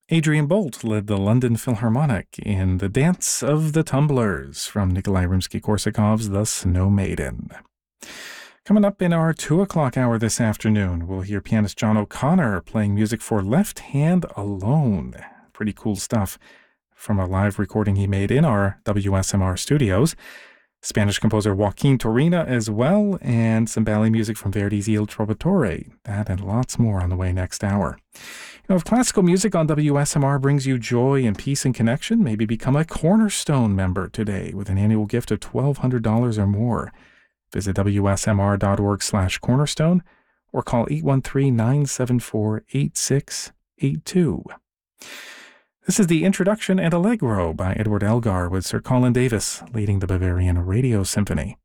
Adrian Bolt led the London Philharmonic in The Dance of the Tumblers from Nikolai Rimsky-Korsakov's The Snow Maiden. Coming up in our 2 o'clock hour this afternoon, we'll hear pianist John O'Connor playing music for Left Hand Alone. Pretty cool stuff from a live recording he made in our WSMR studios. Spanish composer Joaquin Turina as well, and some ballet music from Verdi's Il Trovatore. That and lots more on the way next hour. If classical music on WSMR brings you joy and peace and connection, maybe become a Cornerstone member today with an annual gift of $1,200 or more. Visit wsmr.org/cornerstone or call 813-974-8682. This is the introduction and Allegro by Edward Elgar with Sir Colin Davis leading the Bavarian Radio Symphony.